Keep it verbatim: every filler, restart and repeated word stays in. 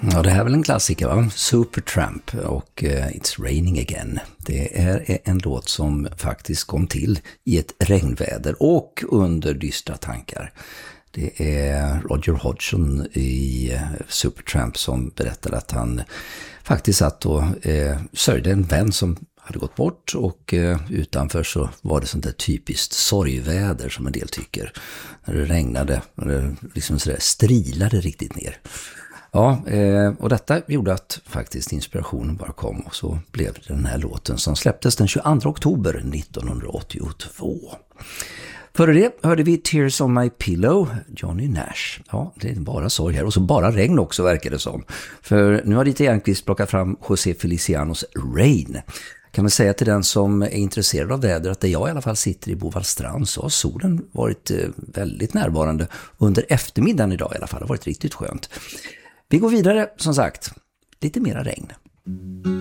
Ja, det här är väl en klassiker, va? Supertramp och uh, It's Raining Again. Det är en låt som faktiskt kom till i ett regnväder och under dystra tankar. Det är Roger Hodgson i Supertramp som berättar att han faktiskt satt och eh, sörjde en vän som hade gått bort, och eh, utanför så var det sånt där typiskt sorgväder som en del tycker. När det regnade och det liksom sådär strilade riktigt ner. Ja, eh, och detta gjorde att faktiskt inspirationen bara kom, och så blev det den här låten som släpptes den tjugoandra oktober nittonhundraåttiotvå. Före det hörde vi Tears on My Pillow, Johnny Nash. Ja, det är bara sorg här. Och så bara regn också, verkar det som. För nu har Dieter Järnqvist plockat fram José Felicianos Rain. Kan man säga till den som är intresserad av väder att där jag i alla fall sitter i Bovallstrand så har solen varit väldigt närvarande under eftermiddagen idag i alla fall. Det har varit riktigt skönt. Vi går vidare, som sagt. Lite mera regn.